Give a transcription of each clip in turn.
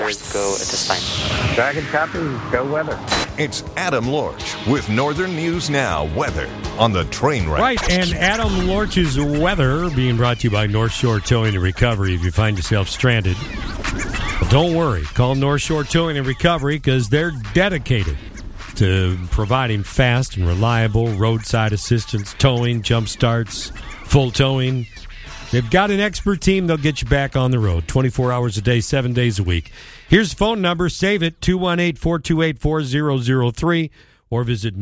weathers go at this time? Dragon copy, go weather. It's Adam Lorch with Northern News Now weather on the train wreck. Right, and Adam Lorch's weather being brought to you by North Shore Towing and Recovery. If you find yourself stranded, well, don't worry. Call North Shore Towing and Recovery because they're dedicated to providing fast and reliable roadside assistance, towing, jump starts, full towing. They've got an expert team. They'll get you back on the road 24 hours a day, 7 days a week. Here's the phone number. Save it, 218-428-4003, or visit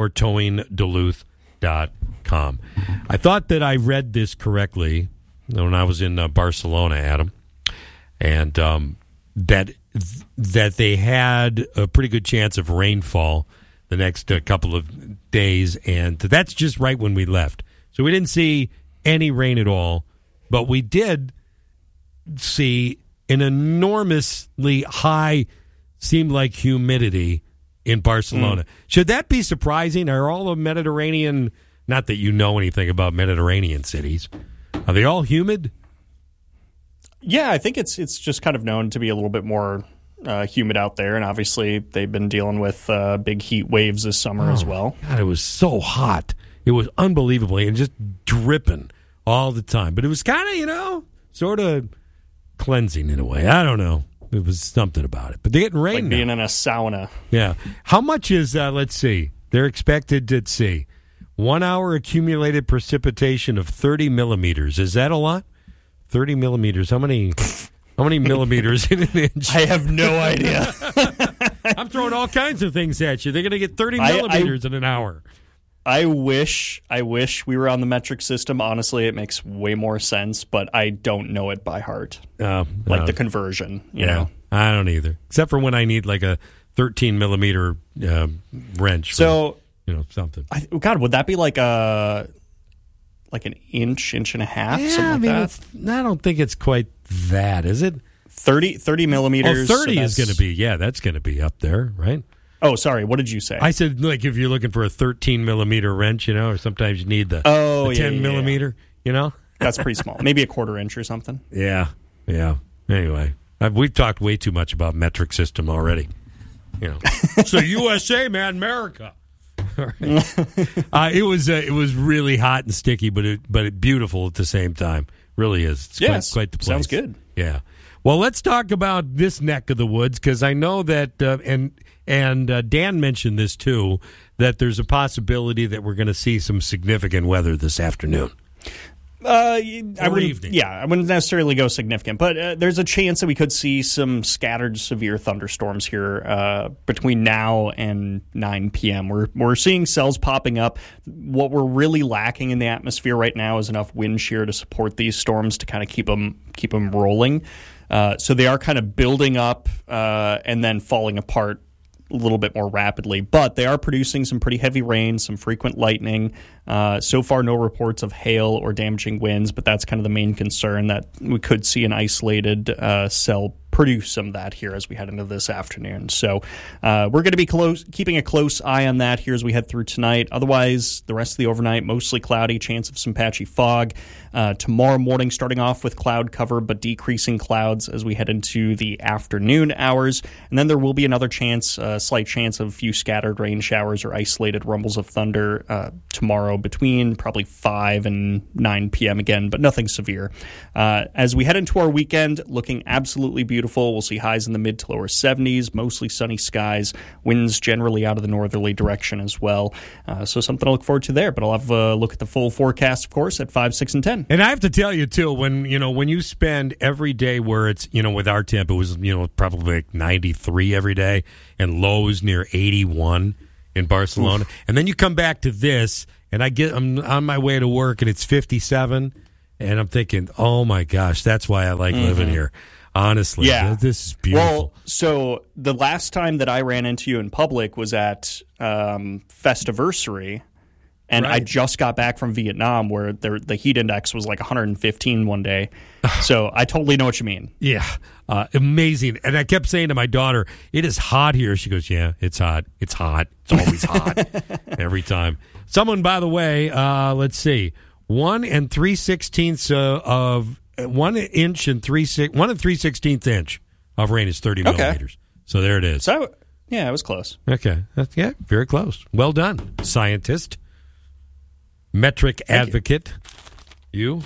NorthShoreTowingDuluth.com. I thought that I read this correctly when I was in Barcelona, Adam, and that they had a pretty good chance of rainfall the next couple of days, and that's just right when we left. So we didn't see any rain at all, but we did see an enormously high, seemed like humidity in Barcelona. Should that be surprising? Are all the Mediterranean, not that you know anything about Mediterranean cities, are they all humid? Yeah, I think it's just kind of known to be a little bit more humid out there, and obviously they've been dealing with big heat waves this summer as well. God, it was so hot. It was unbelievably and just dripping all the time. But it was kind of, sort of cleansing in a way. I don't know. It was something about it. But they're getting rain like now. being in a sauna. Yeah. How much is, let's see, they're expected to see 1 hour accumulated precipitation of 30 millimeters. Is that a lot? 30 millimeters. How many millimeters in an inch? I have no idea. I'm throwing all kinds of things at you. They're going to get 30 millimeters in an hour. I wish we were on the metric system. Honestly, it makes way more sense, but I don't know it by heart. The conversion, you know. I don't either. Except for when I need like a 13 millimeter wrench. So, something. God, would that be like an inch and a half? Yeah, something like that? I don't think it's quite that, is it? 30 millimeters. 30 is going to be, that's going to be up there, right? Oh, sorry. What did you say? I said, like, if you're looking for a 13 millimeter wrench, or sometimes you need the 10 millimeter, That's pretty small. Maybe a quarter inch or something. Yeah. Anyway, we've talked way too much about metric system already. It's the USA, man, America. It was really hot and sticky, but beautiful at the same time. Really is. It's quite the place. Sounds good. Yeah. Well, let's talk about this neck of the woods because I know that and Dan mentioned this too, that there's a possibility that we're going to see some significant weather this afternoon. Evening. Yeah, I wouldn't necessarily go significant, but there's a chance that we could see some scattered severe thunderstorms here between now and 9 p.m. We're seeing cells popping up. What we're really lacking in the atmosphere right now is enough wind shear to support these storms to kind of keep them rolling. So they are kind of building up and then falling apart a little bit more rapidly, but they are producing some pretty heavy rain, some frequent lightning. So far, no reports of hail or damaging winds, but that's kind of the main concern, that we could see an isolated cell produce some of that here as we head into this afternoon. So we're going to be keeping a close eye on that here as we head through tonight. Otherwise, the rest of the overnight, mostly cloudy, chance of some patchy fog. Tomorrow morning, starting off with cloud cover, but decreasing clouds as we head into the afternoon hours. And then there will be another slight chance of a few scattered rain showers or isolated rumbles of thunder tomorrow between probably 5 and 9 p.m. again, but nothing severe. As we head into our weekend, looking absolutely beautiful. We'll see highs in the mid to lower 70s, mostly sunny skies, winds generally out of the northerly direction as well. So something to look forward to there, but I'll have a look at the full forecast, of course, at 5, 6, and 10. And I have to tell you, too, when you spend every day where it's, with our temp, it was, probably like 93 every day and lows near 81 in Barcelona. Oof. And then you come back to this and I'm on my way to work and it's 57 and I'm thinking, oh my gosh, that's why I like living here. Honestly, this is beautiful. Well, so the last time that I ran into you in public was at Festiversary, and right. I just got back from Vietnam where the heat index was like 115 one day. So I totally know what you mean. Yeah, amazing. And I kept saying to my daughter, it is hot here. She goes, yeah, it's hot. It's hot. It's always hot every time. Someone, by the way, let's see, 1 3/16 of 1 inch and 3/16 inch of rain is 30 millimeters. So there it is. So, yeah, it was close. Okay. Yeah, very close. Well done, scientist. Metric advocate. You.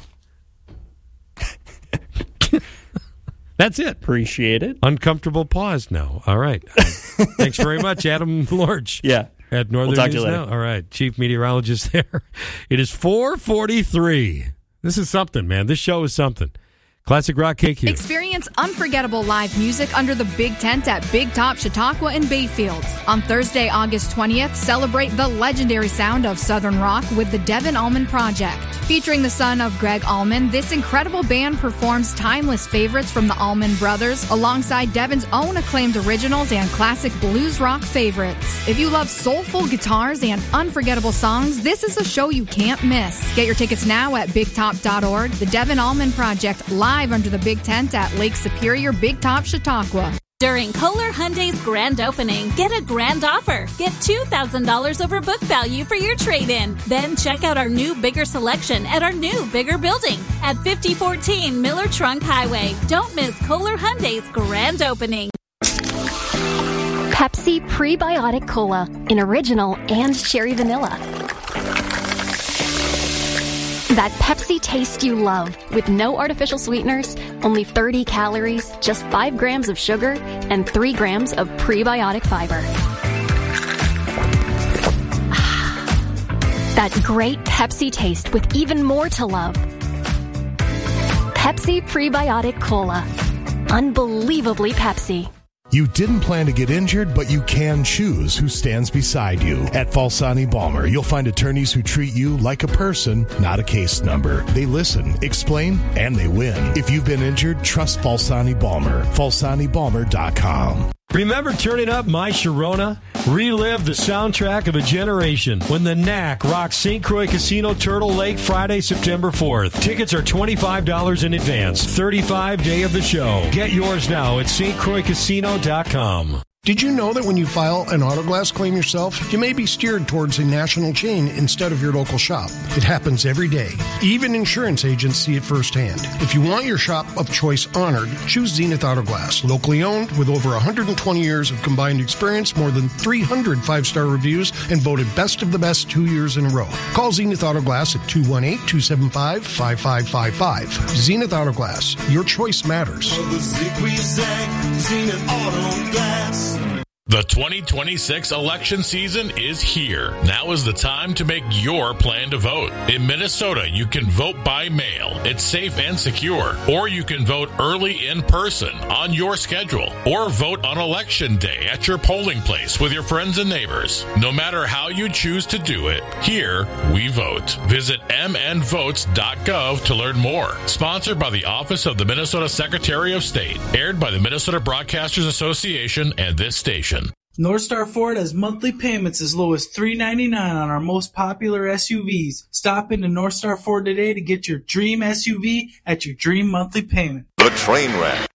That's it. Appreciate it. Uncomfortable pause now. All right. Thanks very much, Adam Lorch. Yeah. At Northern We'll talk to News you later. Now. All right. Chief meteorologist there. It is 4:43. This is something, man. This show is something. Classic Rock KQ. Experience unforgettable live music under the Big Tent at Big Top Chautauqua in Bayfield. On Thursday, August 20th, celebrate the legendary sound of Southern rock with the Devin Allman Project. Featuring the son of Greg Allman, this incredible band performs timeless favorites from the Allman Brothers alongside Devin's own acclaimed originals and classic blues rock favorites. If you love soulful guitars and unforgettable songs, this is a show you can't miss. Get your tickets now at bigtop.org. The Devin Allman Project live under the Big Tent at Lake Superior, Big Top, Chautauqua. During Kohler Hyundai's grand opening, get a grand offer. Get $2,000 over book value for your trade-in. Then check out our new, bigger selection at our new, bigger building at 5014 Miller Trunk Highway. Don't miss Kohler Hyundai's grand opening. Pepsi Prebiotic Cola in original and cherry vanilla. That Pepsi taste you love, with no artificial sweeteners, only 30 calories, just 5 grams of sugar, and 3 grams of prebiotic fiber. That great Pepsi taste with even more to love. Pepsi Prebiotic Cola. Unbelievably Pepsi. You didn't plan to get injured, but you can choose who stands beside you. At Falsani Balmer, you'll find attorneys who treat you like a person, not a case number. They listen, explain, and they win. If you've been injured, trust Falsani Balmer. FalsaniBalmer.com. Remember turning up My Sharona? Relive the soundtrack of a generation when the Knack rocks St. Croix Casino Turtle Lake Friday, September 4th. Tickets are $25 in advance. 35 day of the show. Get yours now at stcroixcasino.com. Did you know that when you file an auto glass claim yourself, you may be steered towards a national chain instead of your local shop? It happens every day. Even insurance agents see it firsthand. If you want your shop of choice honored, choose Zenith Auto Glass. Locally owned, with over 120 years of combined experience, more than 300 five-star reviews, and voted best of the best 2 years in a row. Call Zenith Auto Glass at 218-275-5555. Zenith Auto Glass. Your choice matters. Zenith Auto Glass. The 2026 election season is here. Now is the time to make your plan to vote. In Minnesota, you can vote by mail. It's safe and secure. Or you can vote early in person on your schedule. Or vote on election day at your polling place with your friends and neighbors. No matter how you choose to do it, here we vote. Visit mnvotes.gov to learn more. Sponsored by the Office of the Minnesota Secretary of State. Aired by the Minnesota Broadcasters Association and this station. North Star Ford has monthly payments as low as $399 on our most popular SUVs. Stop into North Star Ford today to get your dream SUV at your dream monthly payment. The Train Wreck.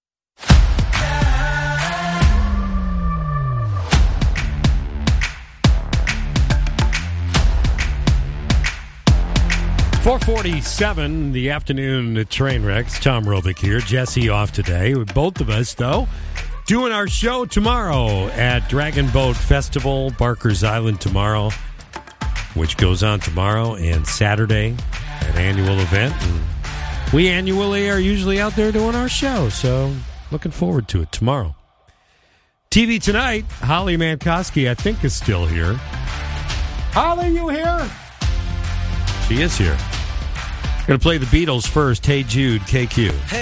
.447 in the afternoon Train Wrecks. Tom Rovick here. Jesse off today. With both of us, though, doing our show tomorrow at Dragon Boat Festival, Barker's Island tomorrow, which goes on tomorrow and Saturday, an annual event. And we annually are usually out there doing our show, so looking forward to it tomorrow. TV tonight, Holly Mankowski, I think, is still here. Holly, you here? She is here. Going to play the Beatles first. Hey Jude, KQ.